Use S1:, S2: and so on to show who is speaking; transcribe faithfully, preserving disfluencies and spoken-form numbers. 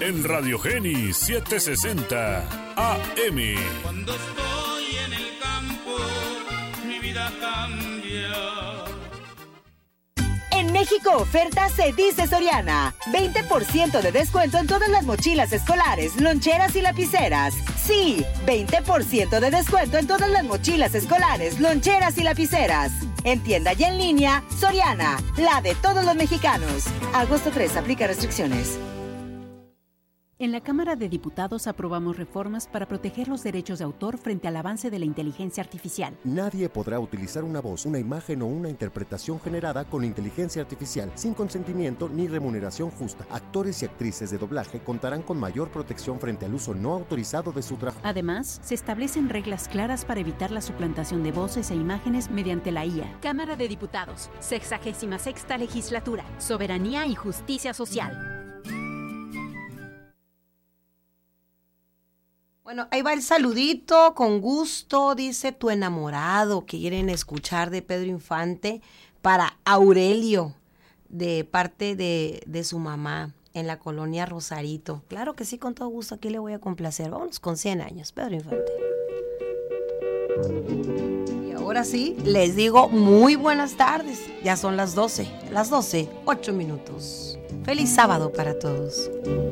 S1: en Radio Geni setecientos sesenta A M.
S2: Cuando estoy en el campo, mi vida cambia.
S3: En México oferta se dice Soriana. veinte por ciento de descuento en todas las mochilas escolares, loncheras y lapiceras. Sí, veinte por ciento de descuento en todas las mochilas escolares, loncheras y lapiceras. En tienda y en línea, Soriana, la de todos los mexicanos. Agosto tres, aplica restricciones.
S4: En la Cámara de Diputados aprobamos reformas para proteger los derechos de autor frente al avance de la inteligencia artificial.
S5: Nadie podrá utilizar una voz, una imagen o una interpretación generada con inteligencia artificial sin consentimiento ni remuneración justa. Actores y actrices de doblaje contarán con mayor protección frente al uso no autorizado de su trabajo.
S4: Además, se establecen reglas claras para evitar la suplantación de voces e imágenes mediante la I A. Cámara de Diputados, sexagésima sexta legislatura, soberanía y justicia social.
S6: Bueno, ahí va el saludito, con gusto, dice tu enamorado, que quieren escuchar de Pedro Infante para Aurelio, de parte de, de su mamá, en la colonia Rosarito. Claro que sí, con todo gusto, aquí le voy a complacer. Vámonos con cien años, Pedro Infante. Y ahora sí, les digo muy buenas tardes. Ya son las doce, las doce, ocho minutos. Feliz sábado para todos.